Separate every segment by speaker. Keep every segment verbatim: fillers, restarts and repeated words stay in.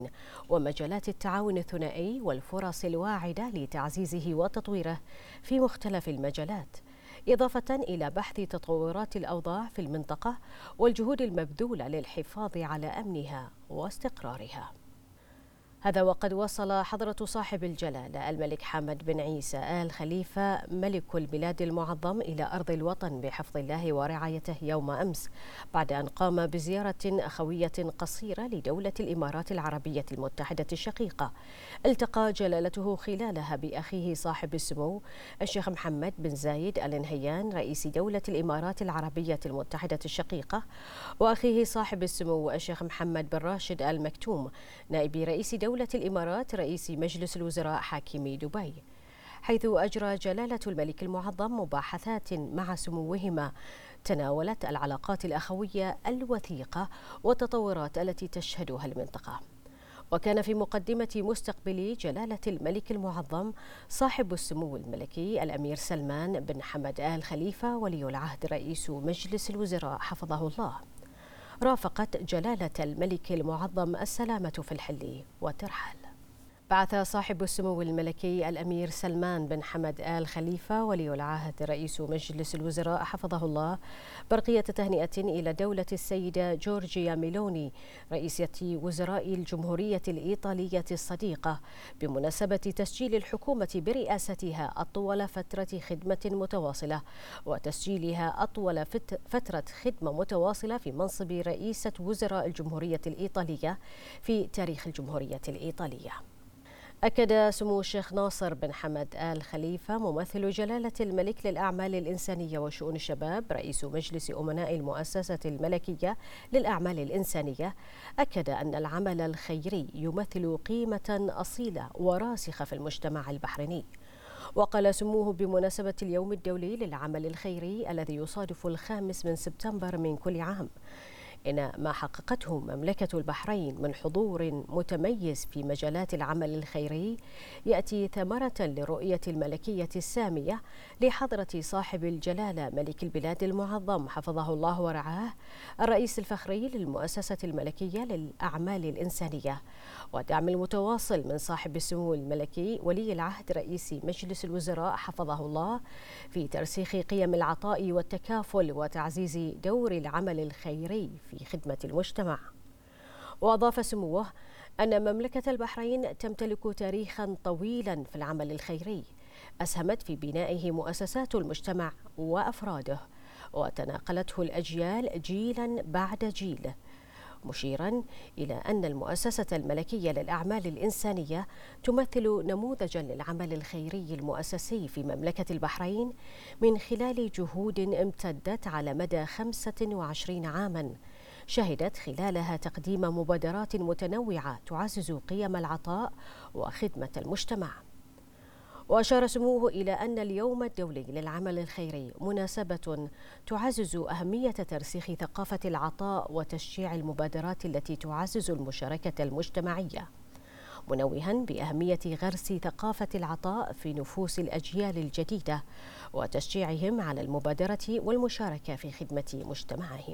Speaker 1: ومجالات التعاون الثنائي والفرص الواعدة لتعزيزه وتطويره في مختلف المجالات، إضافة إلى بحث تطورات الأوضاع في المنطقة والجهود المبذولة للحفاظ على أمنها واستقرارها. هذا وقد وصل حضرة صاحب الجلالة الملك حمد بن عيسى آل خليفة ملك البلاد المعظم إلى أرض الوطن بحفظ الله ورعايته يوم أمس، بعد أن قام بزيارة أخوية قصيرة لدولة الإمارات العربية المتحدة الشقيقة. التقى جلالته خلالها بأخيه صاحب السمو الشيخ محمد بن زايد آل نهيان رئيس دولة الإمارات العربية المتحدة الشقيقة، وأخيه صاحب السمو الشيخ محمد بن راشد آل مكتوم نائب رئيس دولة دولة الإمارات رئيس مجلس الوزراء حاكم دبي، حيث أجرى جلالة الملك المعظم مباحثات مع سموهما تناولت العلاقات الأخوية الوثيقة والتطورات التي تشهدها المنطقة. وكان في مقدمة مستقبل جلالة الملك المعظم صاحب السمو الملكي الأمير سلمان بن حمد آل خليفة ولي العهد رئيس مجلس الوزراء حفظه الله. رافقت جلالة الملك المعظم السلامة في الحل والترحال. بعث صاحب السمو الملكي الأمير سلمان بن حمد آل خليفة ولي العهد رئيس مجلس الوزراء حفظه الله برقية تهنئة إلى دولة السيدة جورجيا ميلوني رئيسة وزراء الجمهورية الإيطالية الصديقة بمناسبة تسجيل الحكومة برئاستها أطول فترة خدمة متواصلة وتسجيلها أطول فترة خدمة متواصلة في منصب رئيسة وزراء الجمهورية الإيطالية في تاريخ الجمهورية الإيطالية. أكد سمو الشيخ ناصر بن حمد آل خليفة ممثل جلالة الملك للأعمال الإنسانية وشؤون الشباب رئيس مجلس أمناء المؤسسة الملكية للأعمال الإنسانية، أكد أن العمل الخيري يمثل قيمة أصيلة وراسخة في المجتمع البحريني. وقال سموه بمناسبة اليوم الدولي للعمل الخيري الذي يصادف الخامس من سبتمبر من كل عام إن ما حققته مملكة البحرين من حضور متميز في مجالات العمل الخيري يأتي ثمرة لرؤية الملكية السامية لحضرة صاحب الجلالة ملك البلاد المعظم حفظه الله ورعاه الرئيس الفخري للمؤسسة الملكية للأعمال الإنسانية، والدعم المتواصل من صاحب السمو الملكي ولي العهد رئيس مجلس الوزراء حفظه الله في ترسيخ قيم العطاء والتكافل وتعزيز دور العمل الخيري في خدمة المجتمع. وأضاف سموه أن مملكة البحرين تمتلك تاريخا طويلا في العمل الخيري أسهمت في بنائه مؤسسات المجتمع وأفراده وتناقلته الأجيال جيلا بعد جيل، مشيرا إلى أن المؤسسة الملكية للأعمال الإنسانية تمثل نموذجا للعمل الخيري المؤسسي في مملكة البحرين من خلال جهود امتدت على مدى خمسة وعشرين عاما شهدت خلالها تقديم مبادرات متنوعة تعزز قيم العطاء وخدمة المجتمع. وأشار سموه إلى أن اليوم الدولي للعمل الخيري مناسبة تعزز أهمية ترسيخ ثقافة العطاء وتشجيع المبادرات التي تعزز المشاركة المجتمعية، منوها بأهمية غرس ثقافة العطاء في نفوس الأجيال الجديدة وتشجيعهم على المبادرة والمشاركة في خدمة مجتمعهم.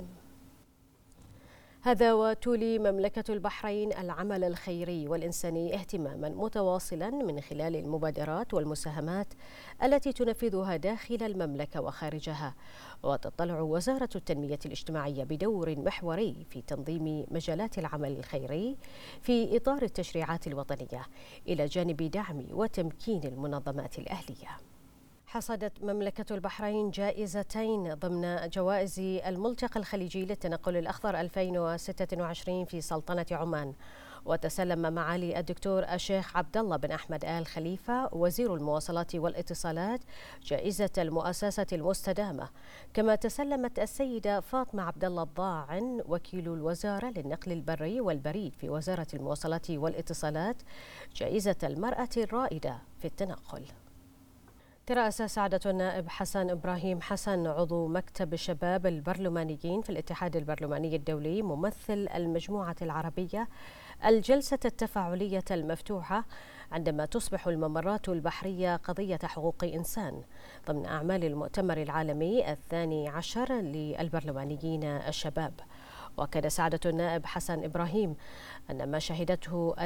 Speaker 1: هذا وتولي مملكة البحرين العمل الخيري والإنساني اهتماما متواصلا من خلال المبادرات والمساهمات التي تنفذها داخل المملكة وخارجها، وتطلع وزارة التنمية الاجتماعية بدور محوري في تنظيم مجالات العمل الخيري في إطار التشريعات الوطنية إلى جانب دعم وتمكين المنظمات الأهلية. حصدت مملكة البحرين جائزتين ضمن جوائز الملتقى الخليجي للتنقل الأخضر ألفين وستة وعشرين في سلطنة عمان، وتسلم معالي الدكتور الشيخ عبد الله بن أحمد آل خليفة وزير المواصلات والاتصالات جائزة المؤسسة المستدامة، كما تسلمت السيدة فاطمة عبد الله الضاعن وكيل الوزارة للنقل البري والبريد في وزارة المواصلات والاتصالات جائزة المرأة الرائدة في التنقل. ترأس سعادة النائب حسن إبراهيم حسن عضو مكتب الشباب البرلمانيين في الاتحاد البرلماني الدولي ممثل المجموعة العربية الجلسة التفاعلية المفتوحة عندما تصبح الممرات البحرية قضية حقوق إنسان ضمن أعمال المؤتمر العالمي الثاني عشر للبرلمانيين الشباب. وكان سعادة النائب حسن إبراهيم أن ما شهدته